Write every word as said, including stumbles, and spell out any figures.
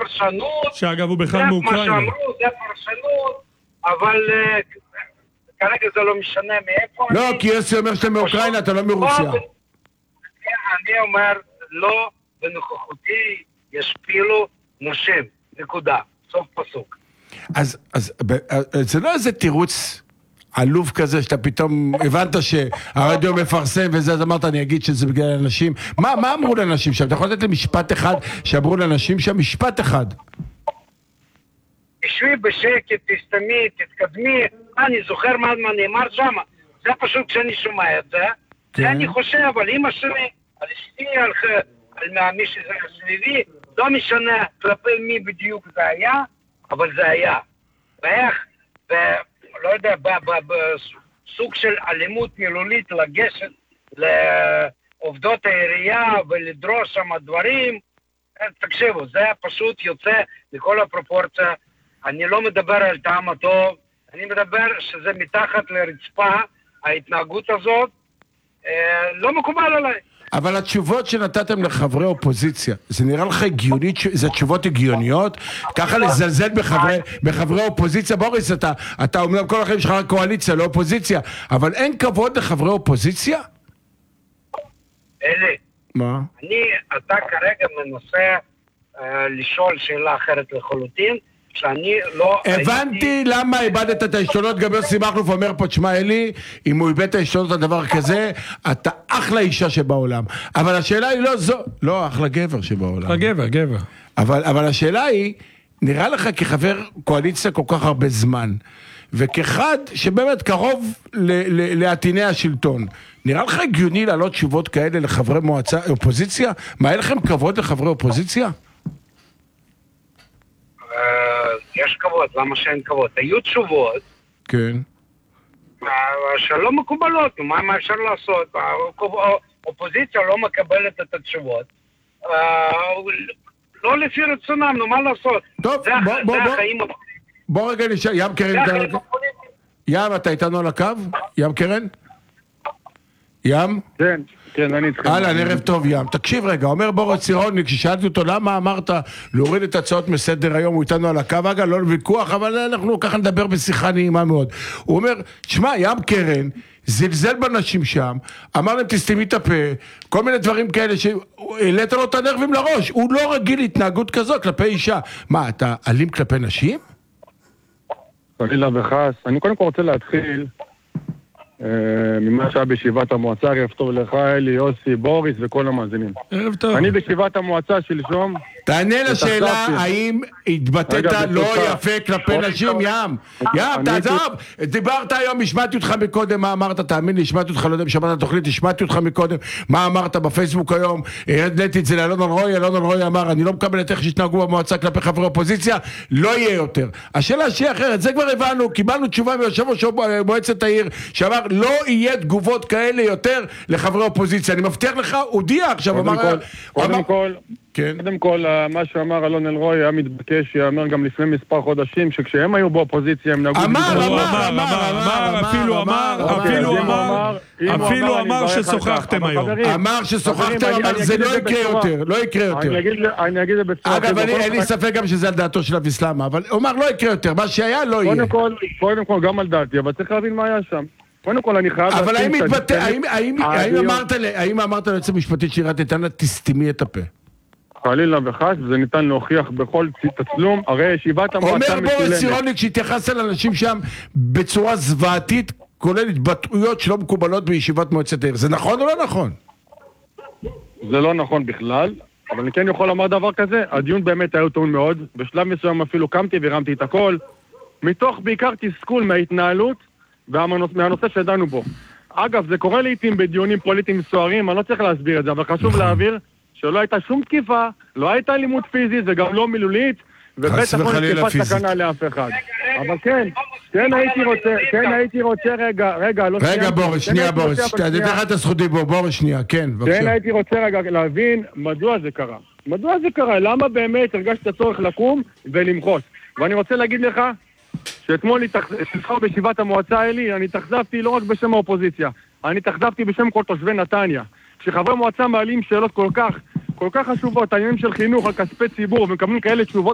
פרשנות. שאגב הוא בכלל מאוקראינה. זה מה שאמרו, זה פרשנות, אבל כרגע זה לא משנה מאיפה. לא, כי יוסי אומר שאתה מאוקראינה, אתה לא מרוסיה. אני אומר, לא בנוכחותי ישפילו נשים, נקודה, סוף פסוק. אז זה לא איזה תירוץ עלוב כזה, שאתה פתאום הבנת שהרדיו מפרסם וזה, אז אמרת, אני אגיד שזה בגלל אנשים. מה, מה אמרו לאנשים שם? אתה יכול לתת לי משפט אחד שאמרו לאנשים שם? משפט אחד. תשבי בשקט, תסתמי, תתקדמי. אני זוכר מה נאמר שם. זה פשוט כשאני שומע את זה. זה אני חושב על אמא שלי, על אשתי, על מי שזה סביבי. לא משנה כלפי מי בדיוק זה היה, אבל זה היה. ואיך, לא יודע, בסוג של אלימות מילולית לגשת לעובדות העירייה ולדרוש שם דברים, תקשיבו, זה פשוט יוצא מכל הפרופורציה. אני לא מדבר על טעם הטוב, אני מדבר שזה מתחת לרצפה, ההתנהגות הזאת, לא מקובל עליי. אבל התשובות שנתתם לחברי אופוזיציה, זה נראה לך הגיונית, זה תשובות הגיוניות? ככה לזלזל בחברי, בחברי אופוזיציה? בוריס, אתה, אתה אומנם כל החיים שלך רק קואליציה, לא אופוזיציה, אבל אין כבוד לחברי אופוזיציה? אלי. מה? אני, אתה כרגע מנסה אה, לשאול שאלה אחרת לחלוטין, שאני לא... הבנתי הייתי... למה איבדת את העשתונות. גם יוסי מכלוף אומר פה, תשמע אלי, אם הוא איבד את העשתונות על דבר כזה, אתה אחלה אישה שבעולם. אבל השאלה היא לא זו, לא אחלה גבר שבעולם. הגבר, גבר. אבל, אבל השאלה היא, נראה לך כחבר קואליציה כל כך הרבה זמן, וכחד שבאמת קרוב לעתיני השלטון, נראה לך הגיוני לעלות תשובות כאלה לחברי מועצה, אופוזיציה? מה, אין לכם כבוד לחברי אופוזיציה? יש כבוד, למה שאין כבוד? היו תשובות. כן. שלא מקובלות, מה אפשר לעשות? האופוזיציה לא מקבלת את התשובות. לא לפי רצונם, נו מה לעשות? טוב, בוא, בוא, בוא. בוא רגע נשאר, ים קרן. ים, אתה איתנו על הקו? ים קרן? ים? כן. כן, אני אתכם. אהלן, ערב טוב ים. תקשיב רגע, אומר בוריס צירוני, כששאלתי אותו למה אמרת להוריד את הצעות מסדר היום, הוא איתנו על הקו, אגב, לא לוויכוח, אבל אנחנו ככה נדבר בשיחה נעימה מאוד. הוא אומר, תשמע, ים קרן, זלזל בנשים שם, אמר להם תסתמי את הפה, כל מיני דברים כאלה שהעלית לו את הנרבים לראש. הוא לא רגיל התנהגות כזאת כלפי אישה. מה, אתה אלים כלפי נשים? חלילה וחס. אני קודם כל רוצה להתחיל ממה שהיה בישיבת המועצה. ערב טוב לך אלי, יוסי, בוריס וכל המאזינים. ערב טוב. אני בישיבת המועצה שלשום. תענה לשאלה האם התבטאת לא יפה כלפי נשים. ים, ים, תעזוב. דיברת היום, השמעתי אותך מקודם, מה אמרת? תאמין לי, השמעתי אותך, לא יודע אם שמעת התוכנית, השמעתי אותך מקודם, מה אמרת בפייסבוק היום? הרדתי את זה לאלון אלרועי, אלון אלרועי אמר, אני לא מקבל את איך שהתנהגו במועצה כלפי חברי אופוזיציה, לא יהיה יותר. השאלה שהיא אחרת, זה כבר הבנו, קיבלנו תשובה מיושב ראש מועצת העיר, שאמר, לא יהיה תגובות כאלה יותר לחברי אופוזיציה. אני מבטיח לך, הודיע עכשיו, אמר... קודם כל, כן. קודם כל, מה שאמר אלון אלרועי היה מתבקש, יאמר גם לפני מספר חודשים, שכשהם היו באופוזיציה, הם נהגו... אמר, אמר, אמר, אמר, אפילו אמר, אפילו אמר, אפילו אמר ששוחחתם היום. אמר ששוחחתם, אבל זה לא יקרה יותר, לא יקרה יותר. אני אגיד את זה בצורה... אגב, אין לי ספק גם שזה על דעתו של אביסלאם, אבל הוא אמר לא יקרה יותר, מה שהיה לא יהיה. קודם כל, גם על דעתי, אבל צריך להבין מה היה שם. קודם כל אני חייב... אבל האם אמרת ליועצת המשפטית שעיריית איתנה, תסתמי את הפה? חלילה וחס, וזה ניתן להוכיח בכל תצלום, הרי ישיבת המועצה מצולמת. אומר בוריס צירוני, כשהתייחס אל אנשים שם בצורה זוועתית, כולל התבטאויות שלא מקובלות בישיבת מועצת העיר. זה נכון או לא נכון? זה לא נכון בכלל, אבל אני כן יכול לומר דבר כזה, הדיון באמת היה טעון מאוד, בשלב מסוים אפילו קמתי והרמתי את הכל, מתוך בעיקר תסכול מההתנהלות ומהנושא שדנו בו. אגב, זה קורה לעתים בדיונים פוליטיים סוערים, אני לא צריך להסביר את זה, אבל חשוב להעביר שלא הייתה שום תקיפה, לא הייתה אלימות פיזית, זה גם לא מילולית, ובטח לא תקיפת סכנה לאף אחד. אבל כן, כן הייתי רוצה, כן הייתי רוצה, רגע, רגע, לא רגע בוריס, שנייה בוריס, תדע לך את הזכות דיבור, בוריס שנייה, כן, בבקשה. כן הייתי רוצה רגע להבין מדוע זה קרה. מדוע זה קרה? למה באמת הרגשת הצורך לקום ולמחות? ואני רוצה להגיד לך, שאתמול התאכזבתי בישיבת המועצה אלי, אני התאכזבתי לא רק בשם האופוזיציה, אני התאכזבתי בשם כל תושבי נתניה. כשחברי מועצה מעלים שאלות כל כך, כל כך חשובות, העניינים של חינוך על כספי ציבור, ומקבלים כאלה תשובות